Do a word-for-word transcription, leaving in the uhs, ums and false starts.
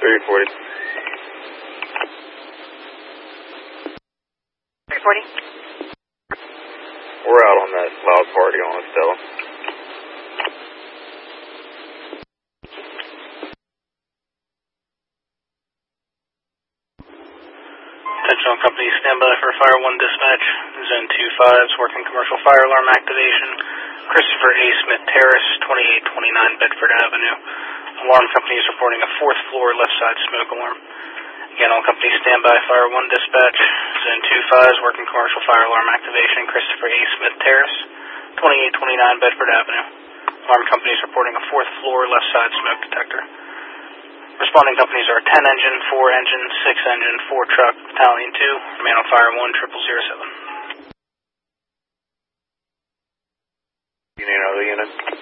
three forty. three forty? We're out on that loud party on Estella. Attention all companies, stand by for Fire one dispatch. Zone two fives, working commercial fire alarm activation. Christopher A. Smith Terrace, twenty-eight twenty-nine Bedford Avenue. Alarm company is reporting a fourth floor left side smoke alarm. Again, all companies stand by, Fire one dispatch. Zone two fives, working commercial fire alarm activation. Christopher A. Smith Terrace, twenty-eight twenty-nine Bedford Avenue. Alarm company is reporting a fourth floor left side smoke detector. Responding companies are ten engine, four engine, six engine, four truck, Battalion two, man on fire one, triple zero seven. You need another unit?